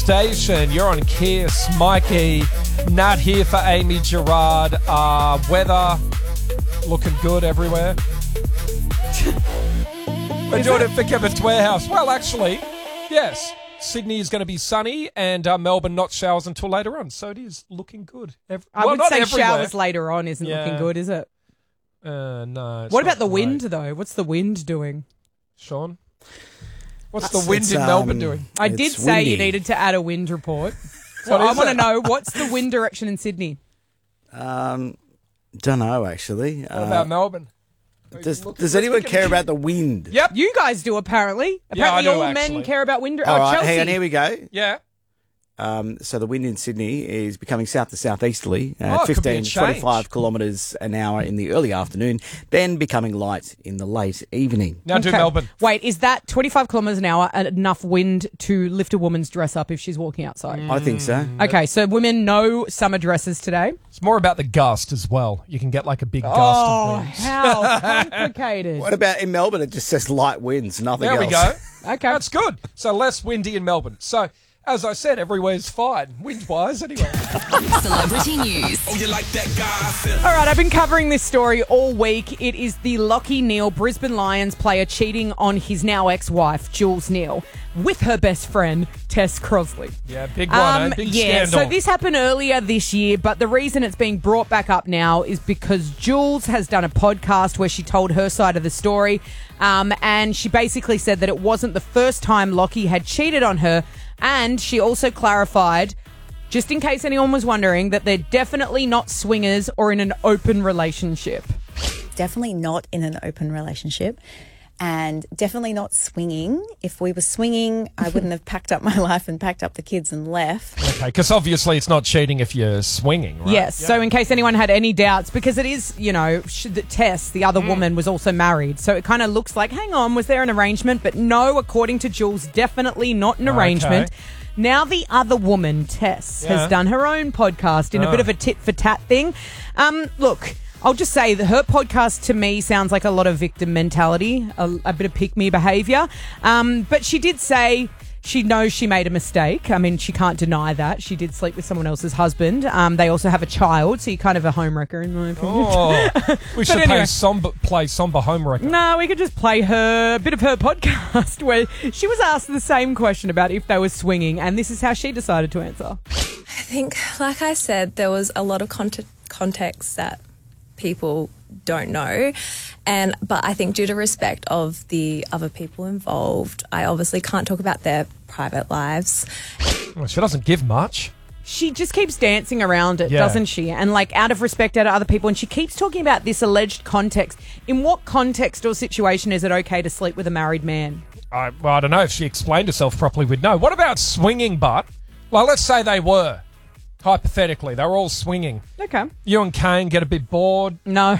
Station. You're on Kiss. Mikey, Nat here for Amy Gerard. Weather looking good everywhere. We're doing it for Chemist Warehouse. Well, actually, yes. Sydney is going to be sunny and Melbourne not showers until later on. So it is looking good. I would say everywhere. showers later on isn't looking good, is it? No. What about the wind, though? What's the wind doing? Sean? What's the wind in Melbourne doing? I did say windy. You needed to add a wind report. So I want to know, what's the wind direction in Sydney? Don't know, actually. What about Melbourne? Does anyone care about the wind? Yep. You guys do, apparently. Apparently all men care about wind. All right, Chelsea. hang on, here we go. Yeah. So the wind in Sydney is becoming south to southeasterly it could be a 15 to 25 kilometres an hour in the early afternoon, then becoming light in the late evening. Now do Melbourne. Wait, is that 25 kilometres an hour enough wind to lift a woman's dress up if she's walking outside? I think so. Okay, so women, no summer dresses today. It's more about the gust as well. You can get like a big gust of wind. How complicated. What about in Melbourne? It just says light winds, nothing There else. we go. Okay. That's good. So less windy in Melbourne. So, as I said, everywhere's fine, wind-wise anyway. Celebrity news. Oh, you like that guy? All right, I've been covering this story all week. It is the Lachie Neale, Brisbane Lions player, cheating on his now ex-wife, Jules Neale, with her best friend, Tess Crosley. Yeah, big one, Big scandal. So this happened earlier this year, but the reason it's being brought back up now is because Jules has done a podcast where she told her side of the story, and she basically said that it wasn't the first time Lachie had cheated on her, and she also clarified, just in case anyone was wondering, that they're definitely not swingers or in an open relationship. Definitely not in an open relationship. And definitely not swinging. If we were swinging, I wouldn't have packed up my life and packed up the kids and left. Okay, because obviously it's not cheating if you're swinging, right? Yes, yeah. So in case anyone had any doubts, because it is, Tess, the other woman, was also married. So it kind of looks like, hang on, was there an arrangement? But no, according to Jules, definitely not an arrangement. Now the other woman, Tess, has done her own podcast in a bit of a tit-for-tat thing. Look, I'll just say that her podcast to me sounds like a lot of victim mentality, a bit of pick-me behaviour. But she did say she knows she made a mistake. I mean, she can't deny that. She did sleep with someone else's husband. They also have a child, so you're kind of a homewrecker in my opinion. We should play Somber Homewrecker. No, we could just play a bit of her podcast where she was asked the same question about if they were swinging, and this is how she decided to answer. I think, like I said, there was a lot of context that people don't know, but I think due to respect of the other people involved, I obviously can't talk about their private lives. Well, she doesn't give much. She just keeps dancing around it, doesn't she? And out of respect out of other people, and she keeps talking about this alleged context. In what context or situation is it okay to sleep with a married man? I don't know. If she explained herself properly, we'd know. What about swinging, but? Well, let's say they were. Hypothetically, they were all swinging. Okay. You and Kane get a bit bored.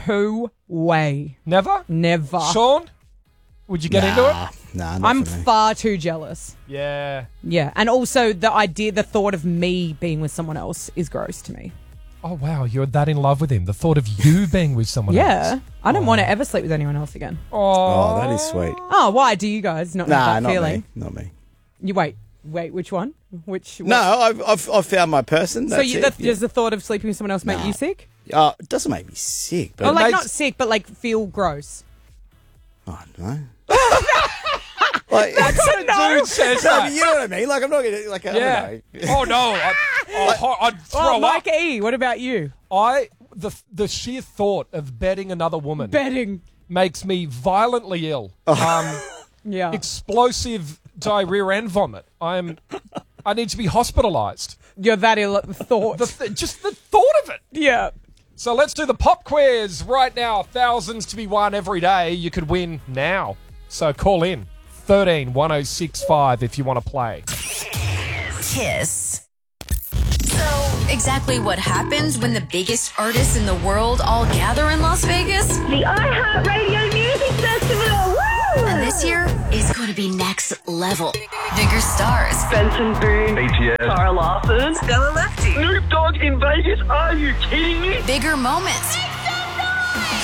No way. Never? Never. Sean? Would you get into it? Nah, I'm far too jealous. Yeah. Yeah. And also the thought of me being with someone else is gross to me. Oh, wow. You're that in love with him. The thought of you being with someone else. Yeah. I don't want to ever sleep with anyone else again. Oh, that is sweet. Oh, why? Do you guys not have that feeling? Not me. You wait, which one? No, I've found my person. So does the thought of sleeping with someone else make you sick? It doesn't make me sick. But not sick, but feel gross. I don't know. That kind of dude says that. You know what I mean? I'm not going to, I don't know. Oh, no. I'd throw up. Mike E., what about you? The sheer thought of betting another woman. Betting. Makes me violently ill. Yeah. Explosive diarrhea and vomit. I need to be hospitalised. You're that ill at the thought. Just the thought of it. Yeah. So let's do the pop quiz right now. Thousands to be won every day. You could win now. So call in 13 1065 if you want to play. Kiss. So, exactly what happens when the biggest artists in the world all gather in Las Vegas? The iHeartRadio Music Festival! Woo! And this year is going to be next level. Bigger stars. Benson Boone. BTS. Cara Larson. Stella Lefty. Snoop Dogg in Vegas? Are you kidding me? Bigger moments.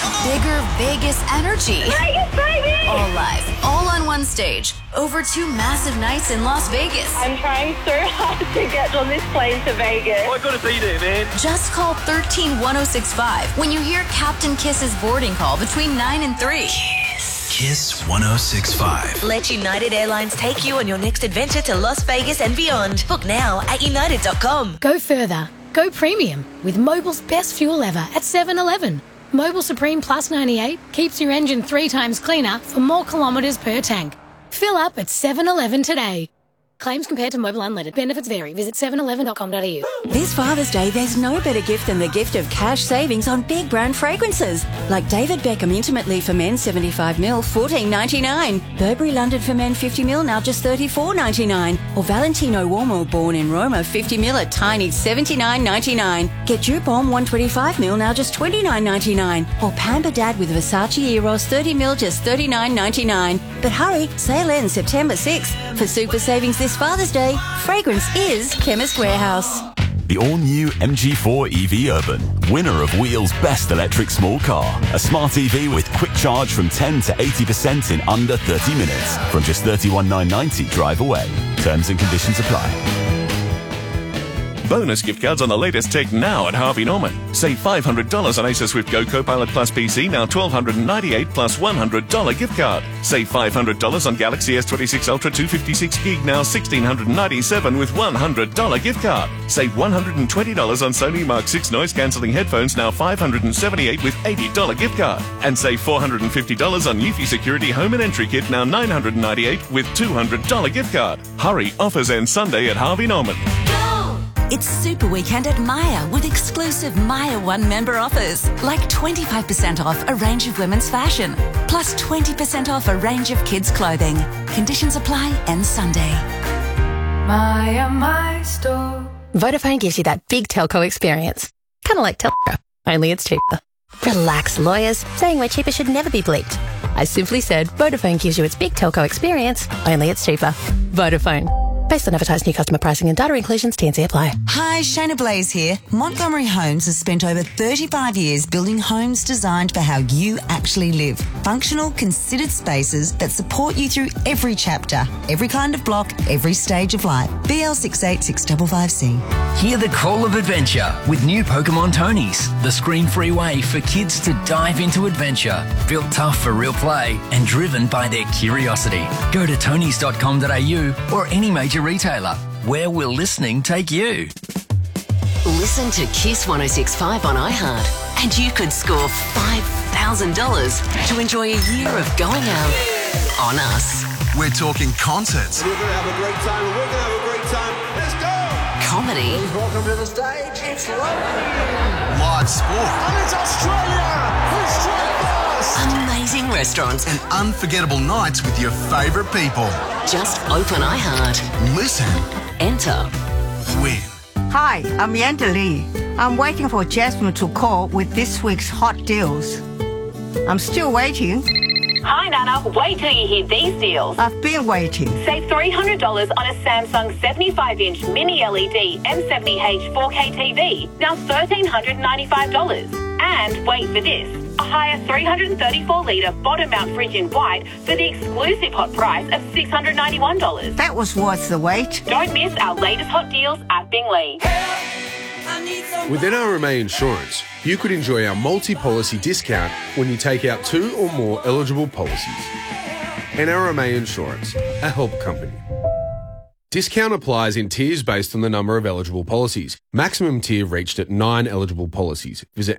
Bigger Vegas energy. Vegas, baby! All live, all on one stage. Over 2 massive nights in Las Vegas. I'm trying so hard to get on this plane to Vegas. I gotta be there, man. Just call 13-1065 when you hear Captain Kiss's boarding call between 9 and 3. Kiss 1065. Let United Airlines take you on your next adventure to Las Vegas and beyond. Book now at united.com. Go further. Go premium with Mobil's best fuel ever at 7-Eleven. Mobil Supreme Plus 98 keeps your engine 3 times cleaner for more kilometres per tank. Fill up at 7-Eleven today. Claims compared to Mobil Unleaded. Benefits vary. Visit 7eleven.com.au. This Father's Day, there's no better gift than the gift of cash savings on big brand fragrances. Like David Beckham Intimate Leave for Men 75ml, $14.99. Burberry London for Men 50ml, now just $34.99. Or Valentino Uomo Born in Roma 50ml, a tiny $79.99. Get Dupont 125ml, now just $29.99. Or Pamper Dad with Versace Eros 30ml, just $39.99. But hurry, sale ends September 6th. For super savings this Father's Day, fragrance is Chemist Warehouse. The all-new MG4 EV Urban, winner of Wheel's Best Electric Small Car. A smart EV with quick charge from 10 to 80% in under 30 minutes. From just $31,990 drive away. Terms and conditions apply. Bonus gift cards on the latest tech now at Harvey Norman. Save $500 on Acer Swift Go Copilot Plus PC, now $1,298 plus $100 gift card. Save $500 on Galaxy S26 Ultra 256 gig, now $1,697 with $100 gift card. Save $120 on Sony Mark 6 noise cancelling headphones, now $578 with $80 gift card. And save $450 on Eufy Security Home and Entry Kit, now $998 with $200 gift card. Hurry, offers end Sunday at Harvey Norman. It's Super Weekend at Myer with exclusive Myer One member offers, like 25% off a range of women's fashion, plus 20% off a range of kids' clothing. Conditions apply end Sunday. Myer, my store. Vodafone gives you that big telco experience. Kind of like telco, only it's cheaper. Relax, lawyers. Saying we're cheaper should never be bleeped. I simply said Vodafone gives you its big telco experience, only it's cheaper. Vodafone. Based on advertised new customer pricing and data inclusions, T&C apply. Hi, Shayna Blaze here. Montgomery Homes has spent over 35 years building homes designed for how you actually live. Functional, considered spaces that support you through every chapter, every kind of block, every stage of life. BL68655C. Hear the call of adventure with new Pokemon Tonys, the screen-free way for kids to dive into adventure. Built tough for real play and driven by their curiosity. Go to tonys.com.au or any major retailer. Where will listening take you? Listen to Kiss 1065 on iHeart and you could score $5,000 to enjoy a year of going out on us. We're talking concerts. We're going to have a great time and we're going to have a great time. Let's go! Comedy. Welcome to the stage. It's live sport. And it's Australia! Amazing restaurants and unforgettable nights with your favourite people. Just open iHeart. Listen. Enter. Win. Hi, I'm Yanda Lee. I'm waiting for Jasmine to call with this week's hot deals. I'm still waiting. Hi, Nana. Wait till you hear these deals. I've been waiting. Save $300 on a Samsung 75-inch mini LED M70H 4K TV, now $1,395. And wait for this. A higher 334-litre bottom-mount fridge in white for the exclusive hot price of $691. That was worth the wait. Don't miss our latest hot deals at Bingley. With NRMA Insurance, you could enjoy our multi-policy discount when you take out 2 or more eligible policies. NRMA Insurance, a help company. Discount applies in tiers based on the number of eligible policies. Maximum tier reached at 9 eligible policies. Visit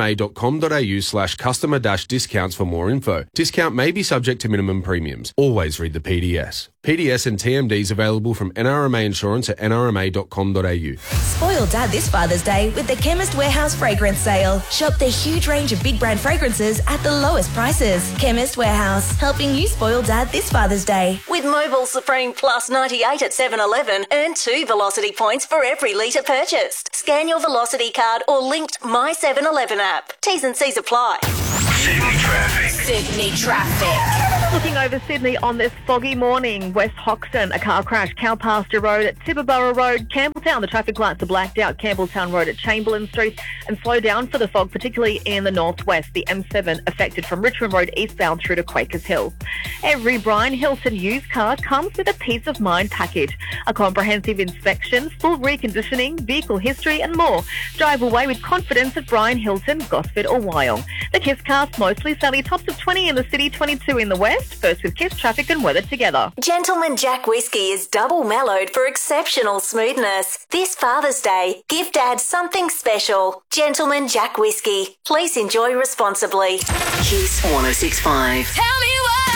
nrma.com.au/customer-discounts for more info. Discount may be subject to minimum premiums. Always read the PDS. PDS and TMDs available from NRMA Insurance at nrma.com.au. Spoil Dad this Father's Day with the Chemist Warehouse fragrance sale. Shop their huge range of big brand fragrances at the lowest prices. Chemist Warehouse, helping you spoil Dad this Father's Day. With Mobil Supreme Plus 98 at 7-Eleven, earn 2 Velocity points for every litre purchased. Scan your Velocity card or linked My 7-Eleven app. T's and C's apply. Sydney traffic. Sydney traffic. Looking over Sydney on this foggy morning, West Hoxton, a car crash, Cowpasture Road at Tibooburra Road, Campbelltown, the traffic lights are blacked out, Campbelltown Road at Chamberlain Street, and slow down for the fog, particularly in the northwest, the M7 affected from Richmond Road eastbound through to Quakers Hill. Every Brian Hilton used car comes with a peace of mind package, a comprehensive inspection, full reconditioning, vehicle history and more. Drive away with confidence at Brian Hilton, Gosford or Wyong. The Kiss cast mostly sunny, tops of 20 in the city, 22 in the west. First with Kiss traffic and weather together. Gentleman Jack Whiskey is double mellowed for exceptional smoothness. This Father's Day, give Dad something special. Gentleman Jack Whiskey. Please enjoy responsibly. Kiss 106.5. Tell me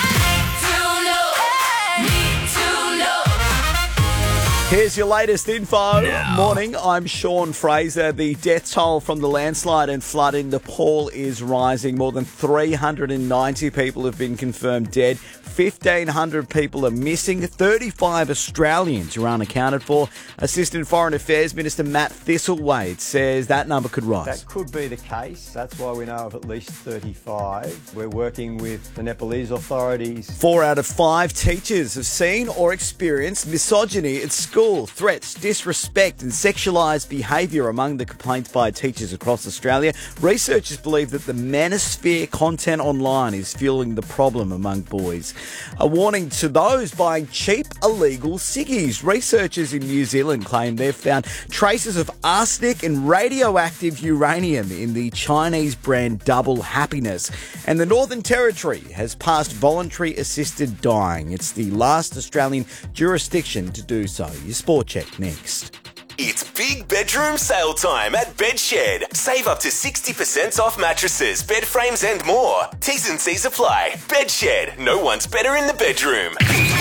Here's your latest info. Morning, I'm Sean Fraser. The death toll from the landslide and flood in Nepal is rising. More than 390 people have been confirmed dead. 1,500 people are missing. 35 Australians are unaccounted for. Assistant Foreign Affairs Minister Matt Thistlethwaite says that number could rise. That could be the case. That's why we know of at least 35. We're working with the Nepalese authorities. 4 out of 5 teachers have seen or experienced misogyny at school. Threats, disrespect and sexualised behaviour among the complaints by teachers across Australia. Researchers believe that the manosphere content online is fueling the problem among boys. A warning to those buying cheap illegal ciggies. Researchers in New Zealand claim they've found traces of arsenic and radioactive uranium in the Chinese brand Double Happiness. And the Northern Territory has passed voluntary assisted dying. It's the last Australian jurisdiction to do so. Your Sport Check next. It's big bedroom sale time at Bedshed. Save up to 60% off mattresses, bed frames and more. T's and C's apply. Bedshed. No one's better in the bedroom.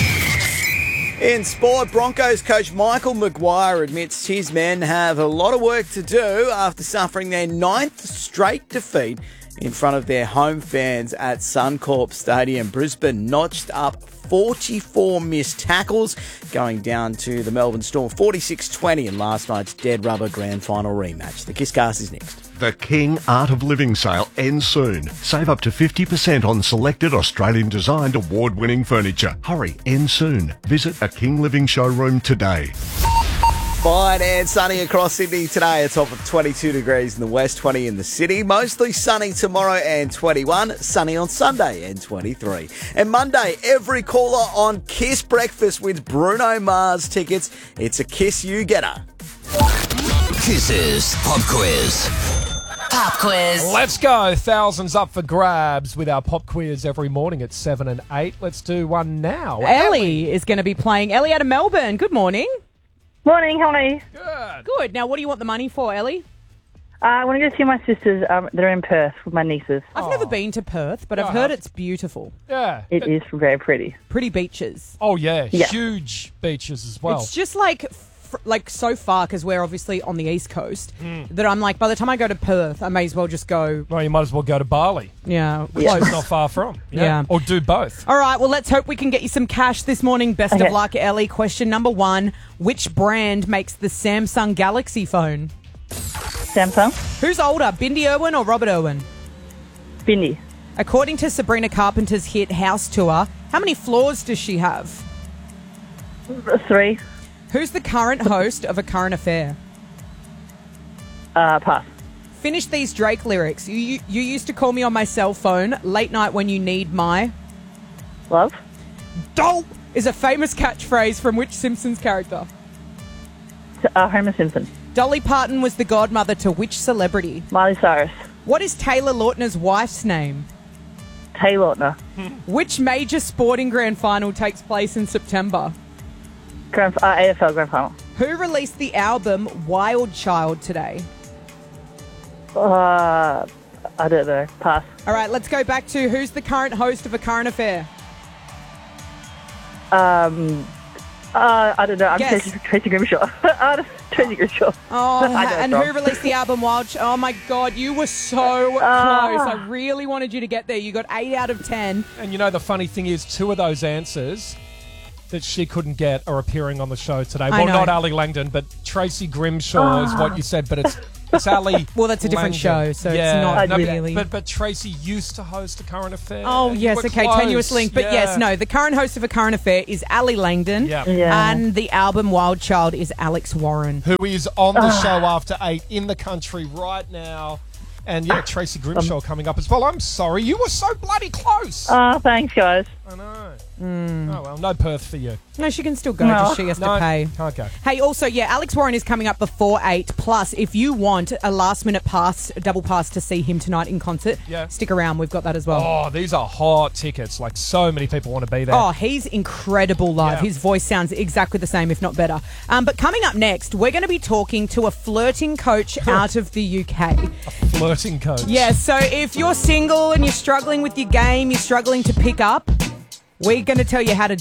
In sport, Broncos coach Michael Maguire admits his men have a lot of work to do after suffering their 9th straight defeat in front of their home fans at Suncorp Stadium. Brisbane notched up 44 missed tackles, going down to the Melbourne Storm 46-20 in last night's Dead Rubber Grand Final rematch. The Kisscast is next. The King Art of Living sale ends soon. Save up to 50% on selected Australian-designed award-winning furniture. Hurry, ends soon. Visit a King Living showroom today. Fine and sunny across Sydney today. A top of 22 degrees in the west, 20 in the city. Mostly sunny tomorrow and 21. Sunny on Sunday and 23. And Monday, every caller on Kiss Breakfast with Bruno Mars tickets. It's a Kiss You Getter. Kiss's Pop Quiz. Pop quiz. Let's go. Thousands up for grabs with our pop quiz every morning at 7 and 8. Let's do one now. Ellie is going to be playing. Ellie out of Melbourne. Good morning. Morning, how are you? Good. Now, what do you want the money for, Ellie? I want to go see my sisters. They're in Perth with my nieces. I've never been to Perth, but I've heard it's beautiful. Yeah. It is very pretty. Pretty beaches. Oh, yeah. Yeah. Huge beaches as well. It's just like so far, because we're obviously on the East Coast, that I'm like, by the time I go to Perth, I may as well just go. Well, you might as well go to Bali. Yeah. Close, not far from. Yeah. Or do both. All right, well, let's hope we can get you some cash this morning. Best of luck, Ellie. Question number 1. Which brand makes the Samsung Galaxy phone? Samsung. Who's older, Bindi Irwin or Robert Irwin? Bindi. According to Sabrina Carpenter's hit House Tour, how many floors does she have? 3. Who's the current host of A Current Affair? Pass. Finish these Drake lyrics. You used to call me on my cell phone late night when you need my... Love. Dope is a famous catchphrase from which Simpsons character? Homer Simpson. Dolly Parton was the godmother to which celebrity? Miley Cyrus. What is Taylor Lautner's wife's name? Tay Lautner. Which major sporting grand final takes place in September? AFL Grand Final. Who released the album Wild Child today? I don't know. Pass. All right, let's go back to who's the current host of A Current Affair? I don't know. I'm Tracy Grimshaw. Tracy Grimshaw. Oh, and who released the album Wild Child? Oh, my God, you were so close. I really wanted you to get there. You got 8 out of 10. And you know, the funny thing is, 2 of those answers that she couldn't get are appearing on the show today. Well, not Ali Langdon, but Tracy Grimshaw is what you said, but it's It's Ali. Well, that's a different Langdon. show, so it's not really. But Tracy used to host a Current Affair. Oh, yes, We're okay, close. tenuous link. But yes, no, the current host of A Current Affair is Ali Langdon. Yeah. And the album Wild Child is Alex Warren. Who is on the show after 8 in the country right now. And yeah, Tracy Grimshaw coming up as well. I'm sorry, you were so bloody close. Thanks, guys. I know. Oh, well, no Perth for you. No, she can still go, just she has to pay. Can't go. Hey, also, yeah, Alex Warren is coming up before 8. Plus, if you want a last-minute pass, double pass to see him tonight in concert, stick around. We've got that as well. Oh, these are hot tickets. Like, so many people want to be there. Oh, he's incredible live. Yeah. His voice sounds exactly the same, if not better. But coming up next, we're going to be talking to a flirting coach out of the UK. Flirting coach. Yeah, so if you're single and you're struggling with your game, you're struggling to pick up, we're going to tell you how to